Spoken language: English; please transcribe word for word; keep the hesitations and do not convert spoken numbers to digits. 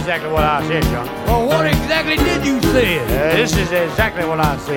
exactly what I said, John. Well, what exactly did you say? Uh, this is exactly what I said.